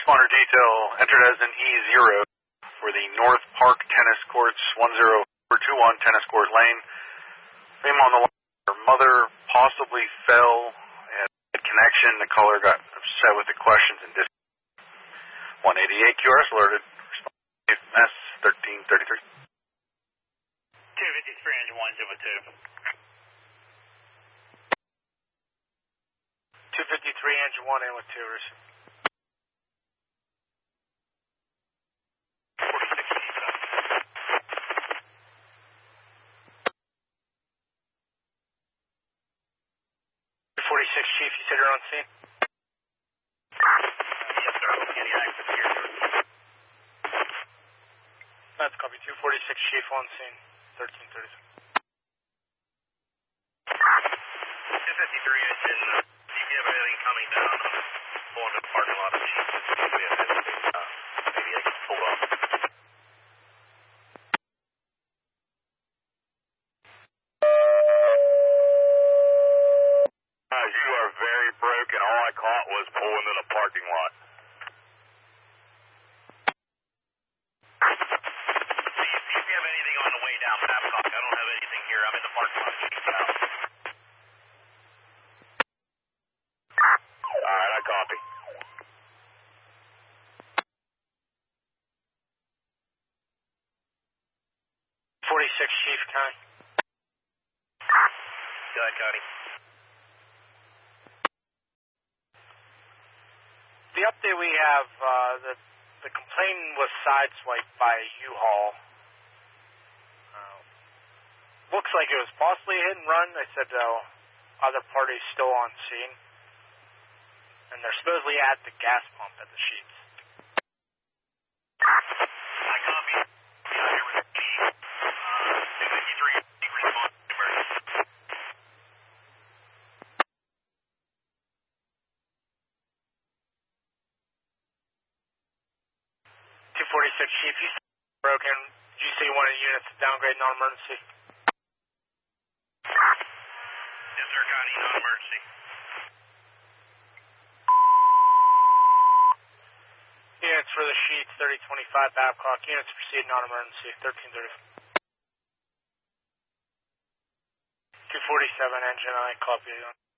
responder detail entered as an E0 for the North Park Tennis Courts 10421 Tennis Court Lane. Name on the line. Her mother possibly fell and had connection. The caller got upset with the questions and 188 QRS alerted. MS 1333. 253 engine 102. 253 engine 1 in with 2 receive. 46 Chief, you said you're on scene? Yes, sir. I'm getting access here. That's copy. 246 Chief on scene. 1333. 253 engine. Do you have anything coming down? Going to the parking lot of Chief. Maybe I can pull up. You are very broken. All I caught was pulling in a parking lot. See if you have anything on the way down Babcock. I don't have anything here. I'm in the parking lot of Chief's house. All right, I copy. 46 Chief, Connie. Go ahead, Connie. The update we have, the complainant was sideswiped by a U-Haul. Looks like it was possibly a hit and run. They said other parties still on scene. And they're supposedly at the gas pump at the Sheets. I copy. We are here with the Chief. 253 response to emergency. 246 Chief, you said broken. Did you say you wanted units to downgrade non-emergency? Yes, sir, Connie. Non-emergency. Units for the Sheets, 3025 Babcock. Units proceed non-emergency, 1330. 247 engine, I copy.